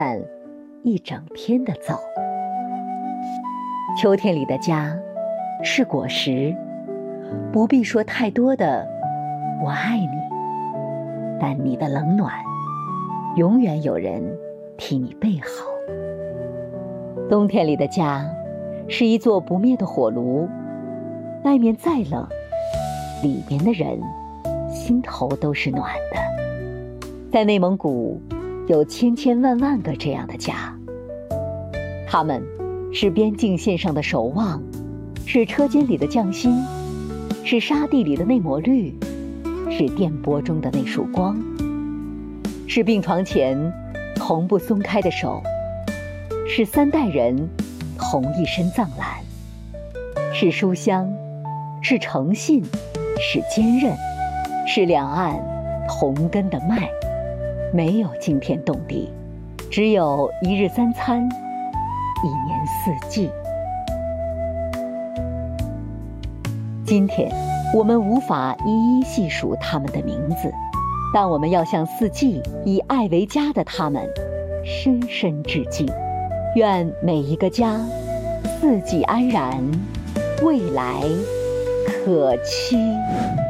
一整天的走。秋天里的家是果实，不必说太多的我爱你，但你的冷暖永远有人替你备好。冬天里的家是一座不灭的火炉，外面再冷，里面的人心头都是暖的。在内蒙古有千千万万个这样的家，他们是边境线上的守望，是车间里的匠心，是沙地里的那抹绿，是电波中的那束光，是病床前从不松开的手，是3代人同一身藏蓝，是书香，是诚信，是坚韧，是两岸同根的脉。没有惊天动地，只有一日3餐，一年4季。今天我们无法一一细数他们的名字，但我们要向4季以爱为家的他们深深致敬。愿每一个家4季安然，未来可期。